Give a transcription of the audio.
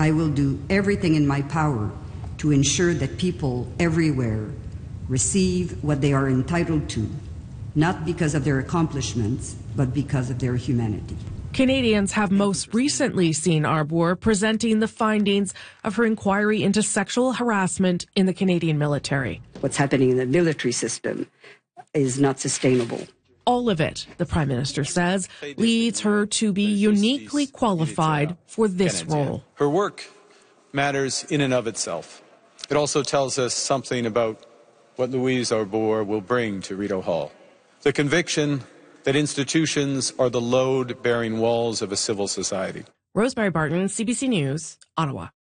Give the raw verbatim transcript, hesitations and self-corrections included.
I will do everything in my power to ensure that people everywhere receive what they are entitled to, not because of their accomplishments, but because of their humanity. Canadians have most recently seen Arbour presenting the findings of her inquiry into sexual harassment in the Canadian military. What's happening in the military system is not sustainable. All of it, the Prime Minister says, leads her to be uniquely qualified for this role. Her work matters in and of itself. It also tells us something about what Louise Arbour will bring to Rideau Hall. The conviction that institutions are the load-bearing walls of a civil society. Rosemary Barton, C B C News, Ottawa.